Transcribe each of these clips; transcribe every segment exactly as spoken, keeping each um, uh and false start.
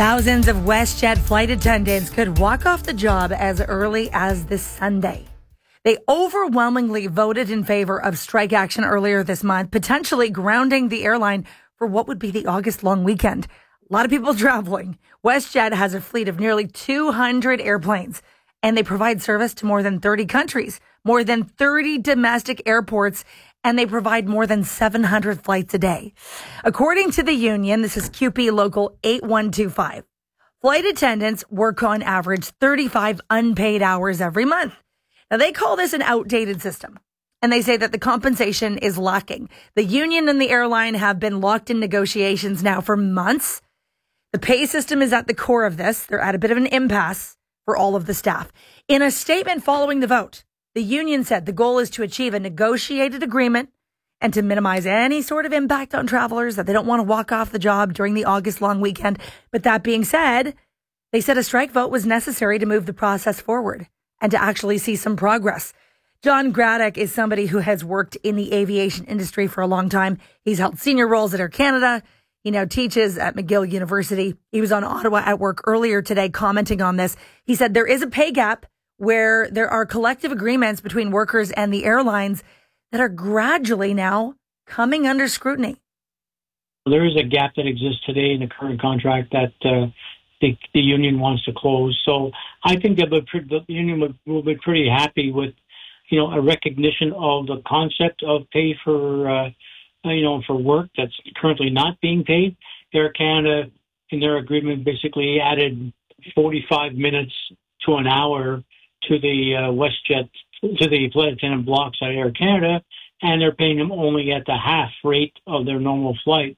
Thousands of WestJet flight attendants could walk off the job as early as this Sunday. They overwhelmingly voted in favor of strike action earlier this month, potentially grounding the airline for what would be the August long weekend. A lot of people traveling. WestJet has a fleet of nearly two hundred airplanes, and they provide service to more than thirty countries, more than thirty domestic airports, and they provide more than seven hundred flights a day. According to the union, this is Q P Local eight one two five, flight attendants work on average thirty-five unpaid hours every month. Now, they call this an outdated system, and they say that the compensation is lacking. The union and the airline have been locked in negotiations now for months. The pay system is at the core of this. They're at a bit of an impasse for all of the staff. In a statement following the vote, the union said the goal is to achieve a negotiated agreement and to minimize any sort of impact on travelers, that they don't want to walk off the job during the August long weekend. But that being said, they said a strike vote was necessary to move the process forward and to actually see some progress. John Graddick is somebody who has worked in the aviation industry for a long time. He's held senior roles at Air Canada. He now teaches at McGill University. He was on Ottawa at Work earlier today commenting on this. He said there is a pay gap where there are collective agreements between workers and the airlines that are gradually now coming under scrutiny. There is a gap that exists today in the current contract that uh, the, the union wants to close. So I think that the union would, will be pretty happy with, you know, a recognition of the concept of pay for, uh, you know, for work that's currently not being paid. Air Canada, in their agreement, basically added forty-five minutes to an hour to the uh, WestJet, to the flight attendant blocks at Air Canada, and they're paying them only at the half rate of their normal flight.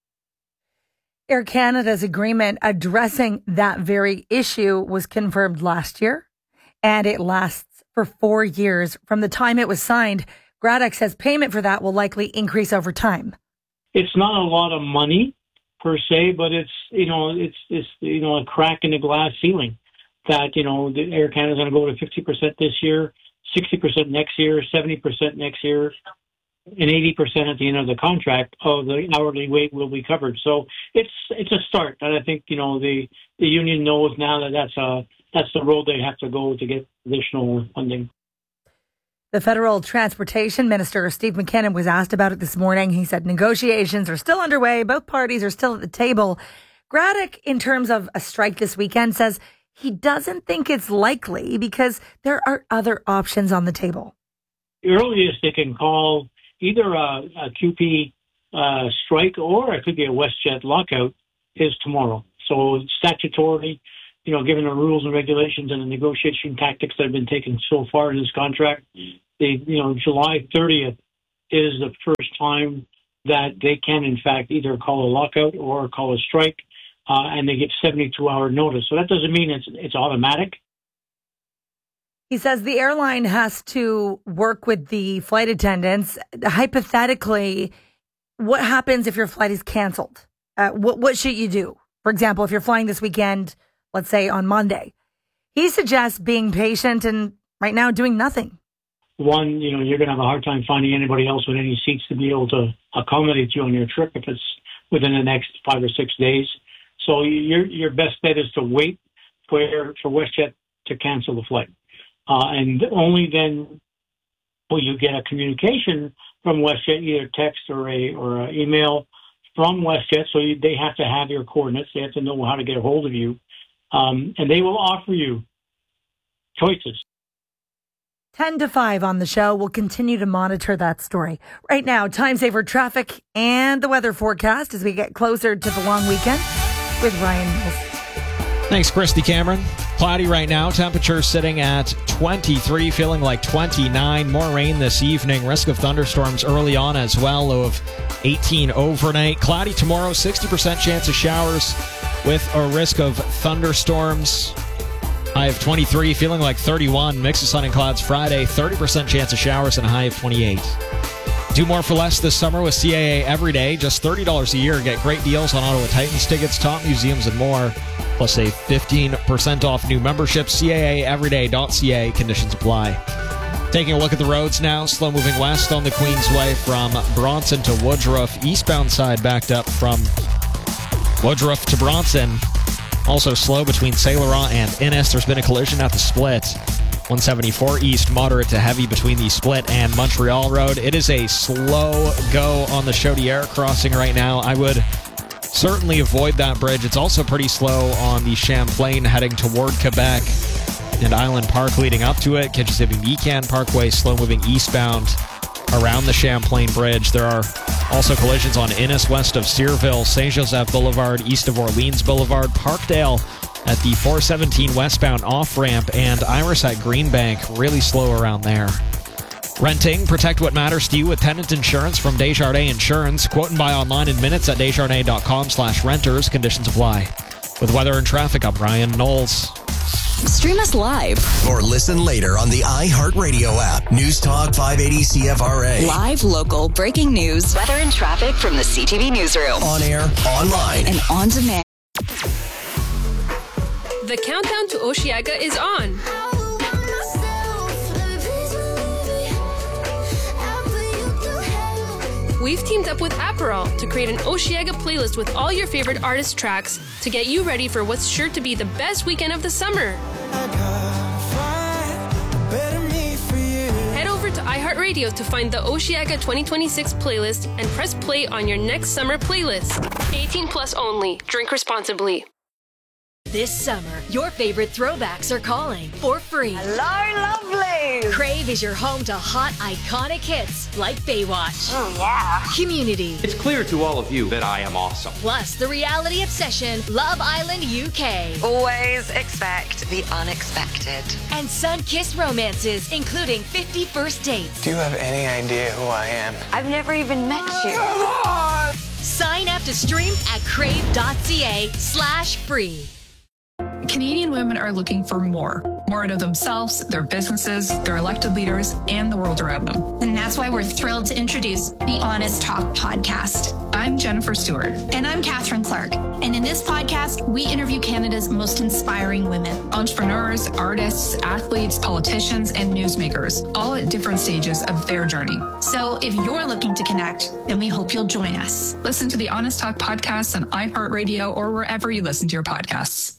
Air Canada's agreement addressing that very issue was confirmed last year, and it lasts for four years from the time it was signed. Graddick says payment for that will likely increase over time. It's not a lot of money per se, but it's, you know, it's, it's you know, a crack in the glass ceiling that, you know, the Air Canada is going to go to fifty percent this year, sixty percent next year, seventy percent next year, and eighty percent at the end of the contract of the hourly rate will be covered. So it's it's a start. And I think, you know, the, the union knows now that that's, a, that's the road they have to go to get additional funding. The federal transportation minister, Steve McKinnon, was asked about it this morning. He said negotiations are still underway. Both parties are still at the table. Graddick, in terms of a strike this weekend, says he doesn't think it's likely because there are other options on the table. The earliest they can call either a, a Q P uh, strike or it could be a WestJet lockout is tomorrow. So statutorily, you know, given the rules and regulations and the negotiation tactics that have been taken so far in this contract, the, you know, July thirtieth is the first time that they can, in fact, either call a lockout or call a strike, uh, and they get seventy-two hour notice. So that doesn't mean it's it's automatic. He says the airline has to work with the flight attendants. Hypothetically, what happens if your flight is canceled? Uh, what what should you do? For example, if you're flying this weekend, let's say on Monday, he suggests being patient and right now doing nothing. One, you know, you're going to have a hard time finding anybody else with any seats to be able to accommodate you on your trip if it's within the next five or six days. So your your best bet is to wait for for WestJet to cancel the flight, uh, and only then will you get a communication from WestJet, either text or a or an email from WestJet. So you, they have to have your coordinates. They have to know how to get a hold of you. Um, and they will offer you choices. ten to five on the show. We'll continue to monitor that story. Right now, time saver traffic and the weather forecast as we get closer to the long weekend with Ryan Mills. Thanks, Christy Cameron. Cloudy right now. Temperature sitting at twenty-three, feeling like twenty-nine. More rain this evening. Risk of thunderstorms early on as well. Low of eighteen overnight. Cloudy tomorrow. sixty percent chance of showers with a risk of thunderstorms. High of twenty-three, feeling like thirty-one. Mix of sun and clouds Friday. thirty percent chance of showers and a high of twenty-eight. Do more for less this summer with C A A Every Day. Just thirty dollars a year. Get great deals on Ottawa Titans tickets, top museums, and more. Plus a fifteen percent off new membership. C A A everyday dot C A. Conditions apply. Taking a look at the roads now. Slow moving west on the Queensway from Bronson to Woodruff. Eastbound side backed up from Woodruff to Bronson. Also slow between Saint Laurent and Innis. There's been a collision at the split. one seventy-four East, moderate to heavy between the split and Montreal Road. It is a slow go on the Chaudière crossing right now. I would certainly avoid that bridge. It's also pretty slow on the Champlain heading toward Quebec and Island Park leading up to it. Kitchissippi-Mecan Parkway slow moving eastbound around the Champlain Bridge. There are also collisions on Innis west of Searville, Saint Joseph Boulevard east of Orleans Boulevard, Parkdale at the four seventeen westbound off-ramp, and Iris at Greenbank, really slow around there. Renting, protect what matters to you with tenant insurance from Desjardins Insurance. Quote and buy online in minutes at desjardins.com slash renters. Conditions apply. With weather and traffic, I'm Ryan Knowles. Stream us live or listen later on the iHeartRadio app. News Talk five eighty C F R A. Live, local, breaking news, weather and traffic from the C T V newsroom. On air, online, and on demand. The countdown to Osheaga is on. We've teamed up with Aperol to create an Osheaga playlist with all your favorite artist tracks to get you ready for what's sure to be the best weekend of the summer. Head over to iHeartRadio to find the Osheaga twenty twenty-six playlist and press play on your next summer playlist. eighteen plus only. Drink responsibly. This summer, your favorite throwbacks are calling for free. Hello, lovely! Crave is your home to hot, iconic hits like Baywatch. Oh, yeah. Community. It's clear to all of you that I am awesome. Plus, the reality obsession, Love Island U K. Always expect the unexpected. And sun-kissed romances, including fifty First Dates. Do you have any idea who I am? I've never even met you. Come on! Sign up to stream at crave.ca slash free. Canadian women are looking for more. More out of themselves, their businesses, their elected leaders, and the world around them. And that's why we're thrilled to introduce the Honest Talk podcast. I'm Jennifer Stewart. And I'm Catherine Clark. And in this podcast, we interview Canada's most inspiring women. Entrepreneurs, artists, athletes, politicians, and newsmakers, all at different stages of their journey. So if you're looking to connect, then we hope you'll join us. Listen to the Honest Talk podcast on iHeartRadio or wherever you listen to your podcasts.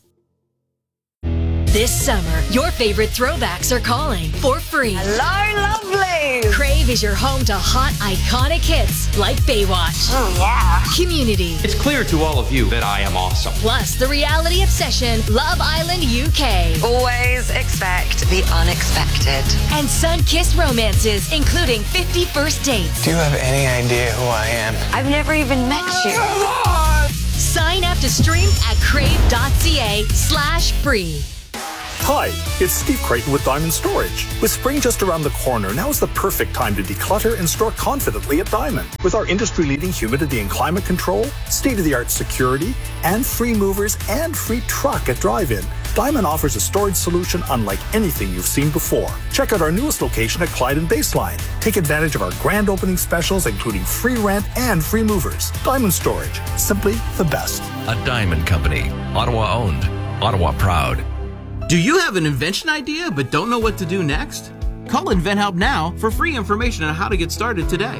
This summer, your favorite throwbacks are calling for free. Hello, lovely! Crave is your home to hot, iconic hits like Baywatch. Oh, yeah. Community. It's clear to all of you that I am awesome. Plus, the reality obsession, Love Island U K. Always expect the unexpected. And sun-kissed romances, including fifty First Dates. Do you have any idea who I am? I've never even met you. Come on! Sign up to stream at crave.ca slash free. Hi, it's Steve Creighton with Diamond Storage. With spring just around the corner, now is the perfect time to declutter and store confidently at Diamond. With our industry-leading humidity and climate control, state-of-the-art security, and free movers and free truck at drive-in, Diamond offers a storage solution unlike anything you've seen before. Check out our newest location at Clyde and Baseline. Take advantage of our grand opening specials, including free rent and free movers. Diamond Storage, simply the best. A Diamond Company, Ottawa owned, Ottawa proud. Do you have an invention idea but don't know what to do next? Call InventHelp now for free information on how to get started today.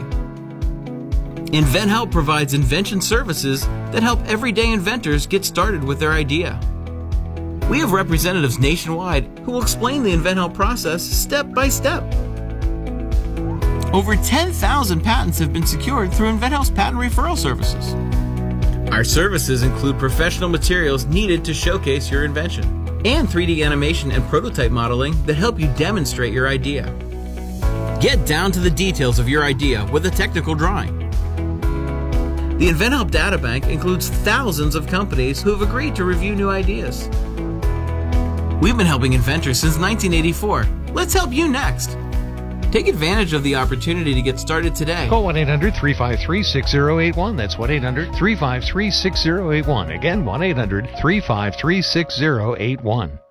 InventHelp provides invention services that help everyday inventors get started with their idea. We have representatives nationwide who will explain the InventHelp process step by step. Over ten thousand patents have been secured through InventHelp's patent referral services. Our services include professional materials needed to showcase your invention, and three D animation and prototype modeling that help you demonstrate your idea. Get down to the details of your idea with a technical drawing. The InventHelp Databank includes thousands of companies who have agreed to review new ideas. We've been helping inventors since nineteen eighty-four. Let's help you next. Take advantage of the opportunity to get started today. Call one eight hundred three five three six zero eight one. That's one eight hundred three five three six zero eight one. Again, one eight hundred three five three six zero eight one.